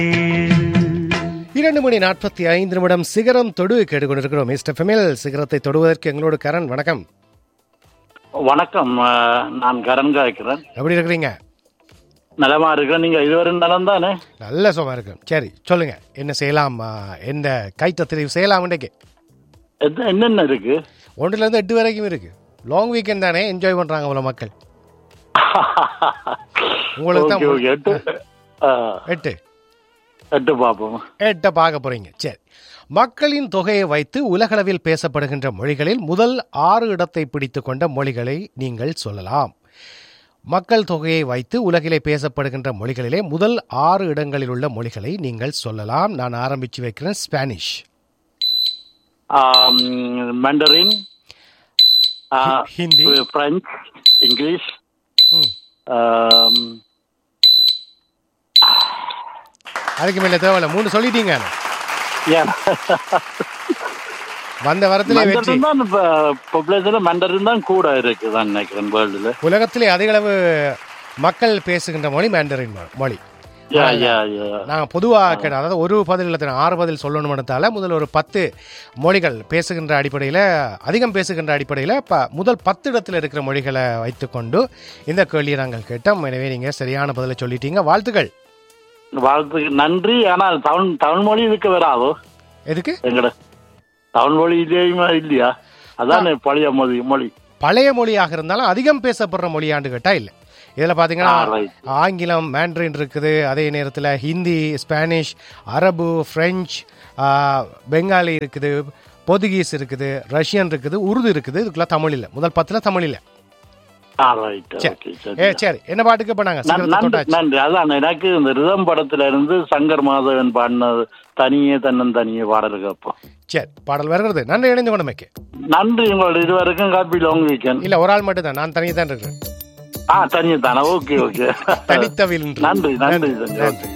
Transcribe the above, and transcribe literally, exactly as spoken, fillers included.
இரண்டு மணி நாற்பத்தி ஐந்து நிமிடம் சிகரம் தொடு கேட்டுக்கொண்டிருக்கிறோம். மிஸ்டர் ஃபெமில் சிகரத்தை தொடுவதற்கு எங்களோட கரண். வணக்கம். வணக்கம், நான் கரண் காய்க்கிறேன். எப்படி இருக்கிறீங்க? நலமா இருக்கிறேன். நீங்க இதுவரை நலம் தானே? நல்ல சுகமா இருக்கும். சரி, சொல்லுங்க, என்ன செய்யலாம்? எந்த கைத்த தெரிவு செய்யலாம்? இன்றைக்கு என்னென்ன இருக்கு? ஒன்றுல இருந்து எட்டு வரைக்கும் இருக்கு. லாங் வீக்கெண்ட் தானே, என்ஜாய் பண்றாங்க போல மக்கள். உங்களுக்கு தான் எட்டு எட்டு எட்டு பார்ப்போம். எட்ட பார்க்க போறீங்க. சரி, மக்களின் தொகையை வைத்து உலகளவில் பேசப்படுகின்ற மொழிகளில் முதல் ஆறு இடத்தை பிடித்து கொண்ட மொழிகளை நீங்கள் சொல்லலாம். மக்கள் தொகையை வைத்து உலகிலே பேசப்படுகின்ற மொழிகளிலே முதல் ஆறு இடங்களில் உள்ள மொழிகளை நீங்கள் சொல்லலாம். நான் ஆரம்பிச்சு வைக்கிறேன். Spanish, Mandarin, Hindi, French, English, அதுக்கு மேல தேவையில்ல, மூணு சொல்லிட்டீங்க. வந்த வரத்திலே வெற்றி. மண்டரின் தான் கூட இருக்குதான் நினைக்கிறேன் வேர்ல்டுல. உலகத்திலே அதிக அளவு மக்கள் பேசுகின்ற மொழி மேண்டரின் மொழி. நாங்க பொதுவாக கேட்ட, அதாவது ஒரு பதில் இல்லை ஆறு பதில் சொல்லணும் எடுத்தால முதல் ஒரு பத்து மொழிகள் பேசுகின்ற அடிப்படையில், அதிகம் பேசுகின்ற அடிப்படையில் ப முதல் பத்து இடத்துல இருக்கிற மொழிகளை வைத்துக்கொண்டு இந்த கேள்வியை நாங்கள் கேட்டோம். எனவே நீங்கள் சரியான பதிலை சொல்லிட்டீங்க. வாழ்த்துக்கள். வாழ்த்துக்கு நன்றி. ஆனால் தமிழ் தமிழ் மொழி இதுக்கு வராதோ? எதுக்கு? எங்கட தமிழ் மொழி இல்லையா? இல்லையா? அதான் பழைய மொழி மொழி பழைய மொழியாக இருந்தாலும் அதிகம் பேசப்படுற மொழியாண்டு கேட்டா இல்லை. இதில் பார்த்தீங்கன்னா ஆங்கிலம், மேண்ட்ரின் இருக்குது, அதே நேரத்தில் ஹிந்தி, ஸ்பானிஷ், அரபு, பிரெஞ்சு, பெங்காலி இருக்குது, போர்த்துகீஸ் இருக்குது, ரஷ்யன் இருக்குது, உருது இருக்குது. இதுக்குள்ள தமிழ் இல்லை. முதல் பத்துல தமிழ் இல்லை. சரி, என்ன பாட்டுக்கு பண்ணாங்க? நன்றி. அதான் எனக்கு இந்த ரிதம் படத்துல இருந்து சங்கர் மாதவன் பாடினது தனியே தன்னன் தனியே பாடல் கேட்போம். சரி, பாடல் வருகிறது. நன்றி, இணைந்து கொண்டமைக்கு நன்றி. உங்களோட இது வரைக்கும் காப்பி லாங் வீக்கெண்ட். இல்ல, ஒரு ஆள் மட்டும் தான், நான் தனியே தான் இருக்கிறேன். ஆ, தனியே தானே? Okay okay. தனித்தவில். நன்றி நன்றி நன்றி.